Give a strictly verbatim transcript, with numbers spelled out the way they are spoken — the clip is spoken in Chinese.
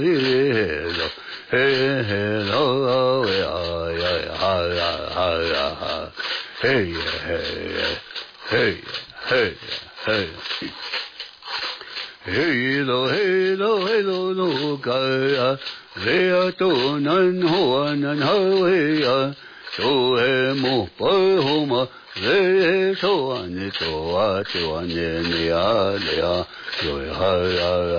嘿嘿喽呀呀哈呀哈呀哈，嘿呀嘿呀嘿呀嘿呀嘿。嘿喽嘿喽嘿喽喽嘎呀，雷呀多南吼啊南哈喂呀，都嘿木巴吼嘛，雷说啊你多啊就啊你你啊你啊，有哈呀呀。